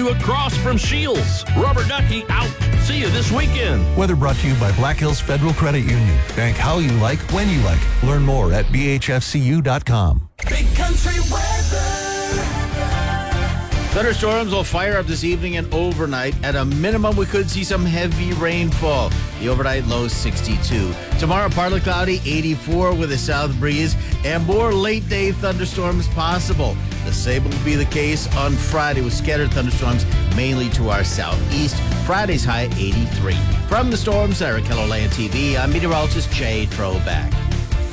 you across from Shields. Rubber Ducky out. See you this weekend. Weather brought to you by Black Hills Federal Credit Union. Bank how you like, when you like. Learn more at bhfcu.com. Big Country weather. Thunderstorms will fire up this evening and overnight. At a minimum, we could see some heavy rainfall. The overnight low 62. Tomorrow, partly cloudy, 84 with a south breeze, and more late-day thunderstorms possible. The same will be the case on Friday with scattered thunderstorms mainly to our southeast. Friday's high 83. From the Storm Center, KELOLAND TV, I'm meteorologist Jay Troback.